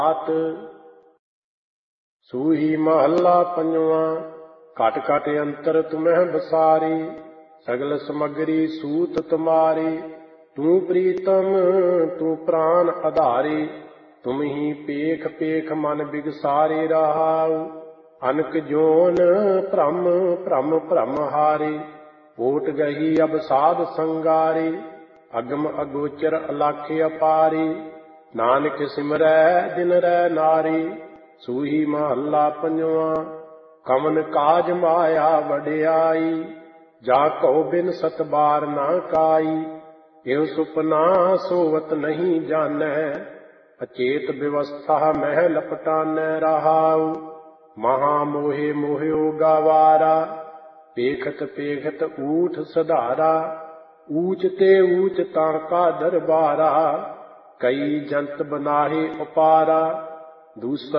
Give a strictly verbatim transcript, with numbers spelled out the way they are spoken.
ਆਤ। ਸੂਹੀ ਮਹੱਲਾ ਪੰਜਵਾਂ। ਘਟ ਘਟ ਅੰਤਰ ਤੁਮਹਿ ਬਸਾਰੀ, ਸਗਲ ਸਮਗਰੀ ਸੂਤ ਤੁਮਾਰੀ। ਤੂੰ ਪ੍ਰੀਤਮ ਤੂੰ ਪ੍ਰਾਨ ਆਧਾਰੀ, ਤੁਮ ਹੀ ਪੇਖ ਪੇਖ ਮਨ ਬਿਗਸਾਰੇ ਰਹਾਉ। ਅਨਕ ਜੋਨ ਭ੍ਰਮ ਭ੍ਰਮ ਭ੍ਰਮ ਹਾਰੇ, ਓਟ ਗਹੀ ਅਬ ਸਾਧ ਸੰਗਾਰੇ। ਅਗਮ ਅਗੋਚਰ ਅਲਾਖੇ ਅਪਾਰੇ, ਨਾਨਕ ਸਿਮਰੈ ਦਿਨ ਰੈ ਨਾਰੀ। ਸੂਹੀ ਮਹੱਲਾ ਪੰਜਵਾਂ। ਕਵਨ ਕਾਜ ਮਾਇਆ ਵਡਿਆਈ, ਜਾ ਕਉ ਬਿਨ ਸਤ ਬਾਰ ਨਾ ਕਾਈ। ਇਉ ਸੁਪਨਾ ਸੋਵਤ ਨਹੀਂ ਜਾਣੈ, ਅਚੇਤ ਬਿਵਸਥਾ ਮਹਿ ਲਪਟਾਨੈ ਰਹਾਉ। ਮਹਾ ਮੋਹਿ ਮੋਹਿਓ ਗਾਵਾਰਾ, ਪੇਖਤ ਪੇਖਤ ਊਠ ਸਧਾਰਾ। ਊਚ ਤੇ ਊਚ ਤਾਂ ਕਾ ਦਰਬਾਰਾ, ਕਈ ਜੰਤ ਬਨਾਹੇ ਉਪਾਰਾ। ਦੂਸਰ